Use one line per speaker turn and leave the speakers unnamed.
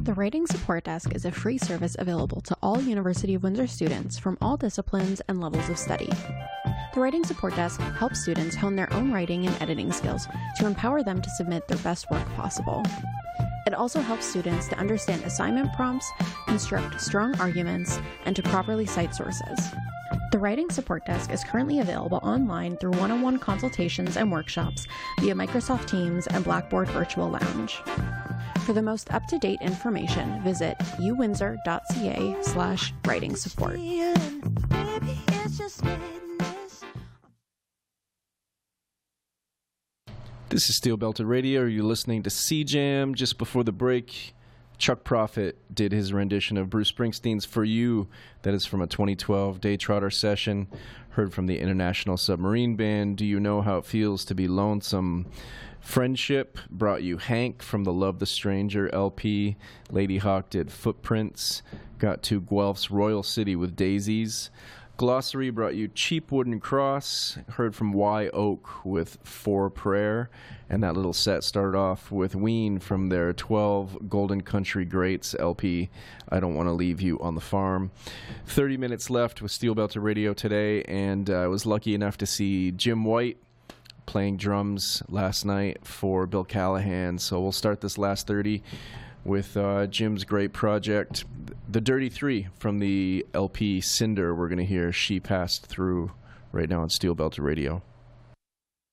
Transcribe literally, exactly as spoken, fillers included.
The Writing Support Desk is a free service available to all University of Windsor students from all disciplines and levels of study. The Writing Support Desk helps students hone their own writing and editing skills to empower them to submit their best work possible. It also helps students to understand assignment prompts, construct strong arguments, and to properly cite sources. The Writing Support Desk is currently available online through one-on-one consultations and workshops via Microsoft Teams and Blackboard Virtual Lounge. For the most up-to-date information, visit uwindsor.ca slash writing support.
This is Steel Belted Radio. You're listening to C-Jam. Just before the break, Chuck Prophet did his rendition of Bruce Springsteen's For You. That is from a twenty twelve Day Trotter session. Heard from the International Submarine Band. Do You Know How It Feels to Be Lonesome? Friendship brought you Hank from the Love the Stranger L P. Lady Hawk did Footprints. Got to Guelph's Royal City with Daisies. Glossary brought you Cheap Wooden Cross. Heard from Y Oak with For Prayer. And that little set started off with Ween from their twelve Golden Country Greats L P, I Don't Want to Leave You on the Farm. thirty minutes left with Steel Belted Radio today, and uh, I was lucky enough to see Jim White playing drums last night for Bill Callahan. So we'll start this last thirty with uh, Jim's great project, The Dirty Three, from the L P Cinder. We're going to hear She Passed Through right now on Steel Belted Radio.